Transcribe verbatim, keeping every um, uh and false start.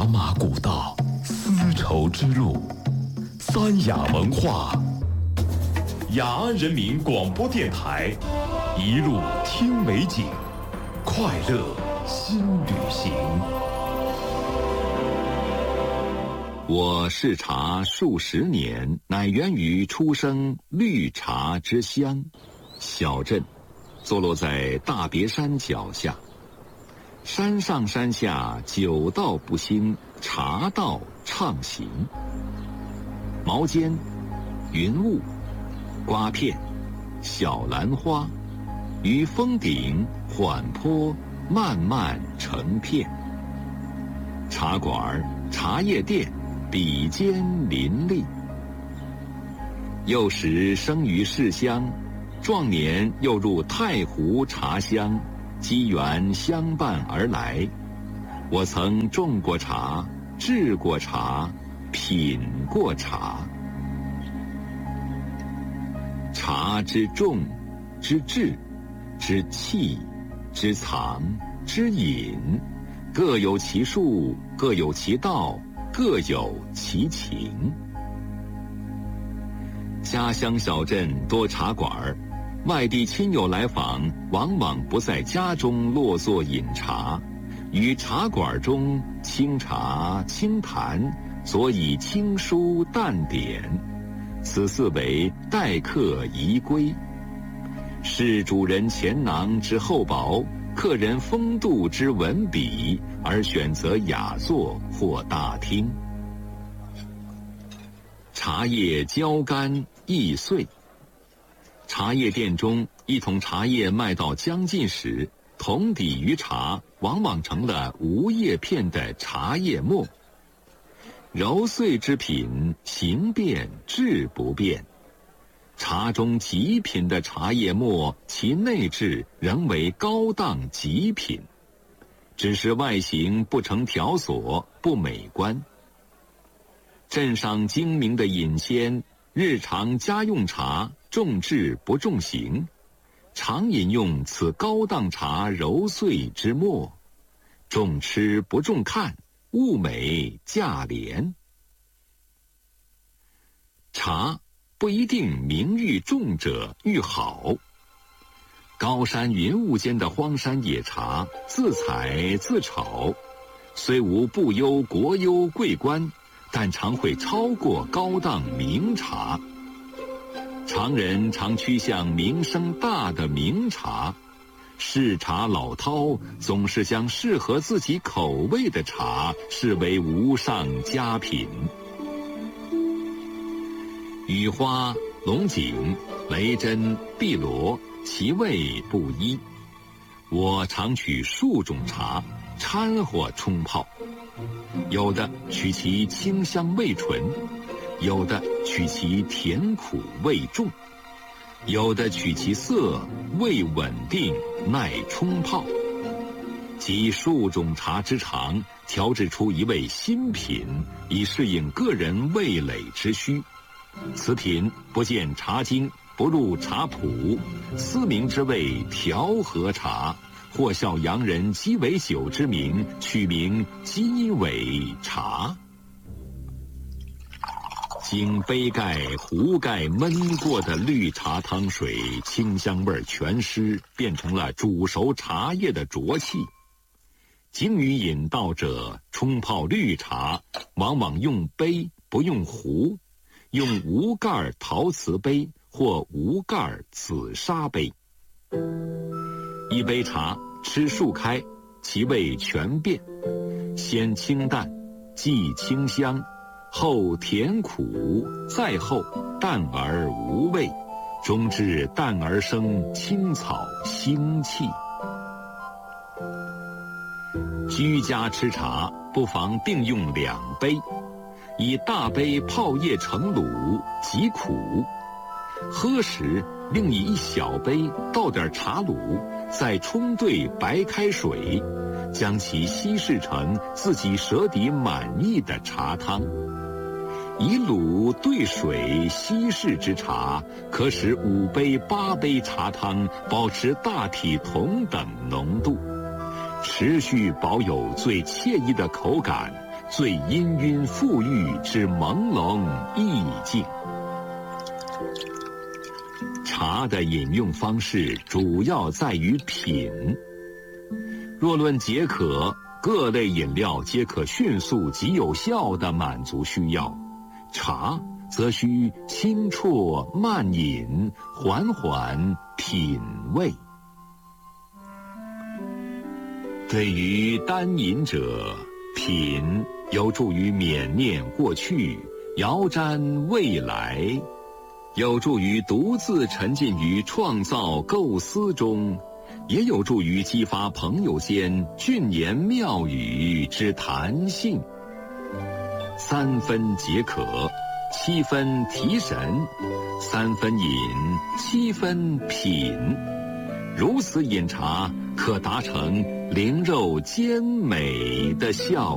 茶马古道，丝绸之路，三雅文化。雅安人民广播电台，一路听美景，快乐新旅行。 我视察数十年，乃源于出生绿茶之乡。小镇坐落在大别山脚下，山上山下酒道不兴，茶道畅行。毛尖、云雾、瓜片、小兰花，于峰顶缓坡慢慢成片。茶馆、茶叶店比肩林立。幼时生于市乡，壮年又入太湖茶乡，机缘相伴而来。我曾种过茶，制过茶，品过茶。茶之种、之制、之器、之藏、之饮，各有其术，各有其道，各有其情。家乡小镇多茶馆，外地亲友来访，往往不在家中落座饮茶，于茶馆中清茶清谈，佐以清书淡点，此四为待客宜归。视主人钱囊之厚薄，客人风度之文笔，而选择雅座或大厅。茶叶焦干易碎，茶叶店中一桶茶叶卖到将尽时，桶底余茶往往成了无叶片的茶叶末。揉碎之品，形变质不变。茶中极品的茶叶末，其内质仍为高档极品，只是外形不成条索，不美观。镇上精明的饮仙，日常家用茶重质不重形，常饮用此高档茶揉碎之末，重吃不重看，物美价廉。茶不一定名誉重者愈好。高山云雾间的荒山野茶，自采自炒，虽无不优国优桂冠，但常会超过高档名茶。常人常趋向名声大的名茶，市茶老饕总是将适合自己口味的茶视为无上佳品。雨花、龙井、雷针、碧螺，其味不一。我常取数种茶掺和冲泡，有的取其清香味纯，有的取其甜苦味重，有的取其色味稳定，耐冲泡。集数种茶之长，调制出一味新品，以适应个人味蕾之需。此品不见茶经，不入茶谱，思名之谓调和茶，或效洋人鸡尾酒之名，取名鸡尾茶。经杯盖、壶盖焖过的绿茶汤水，清香味全失，变成了煮熟茶叶的浊气。精于饮道者，冲泡绿茶往往用杯不用壶，用无盖陶瓷杯或无盖紫砂杯。一杯茶吃数开，其味全变，先清淡，继清香，后甜苦，再后淡而无味，终至淡而生青草腥气。居家吃茶，不妨并用两杯，以大杯泡叶成卤，极苦。喝时另以一小杯倒点茶卤，再冲兑白开水，将其稀释成自己舌底满意的茶汤。以卤兑水稀释之茶，可使五杯八杯茶汤保持大体同等浓度，持续保有最惬意的口感， 最氤氲馥郁之朦胧意境。茶的饮用方式主要在于品。若论解渴，各类饮料皆可迅速及有效地满足需要，茶则需清啜慢饮，缓缓品味。对于单饮者，品有助于缅念过去，遥瞻未来，有助于独自沉浸于创造构思中，也有助于激发朋友间俊言妙语之谈性。三分解渴，七分提神，三分饮，七分品。如此饮茶，可达成灵肉兼美的效果。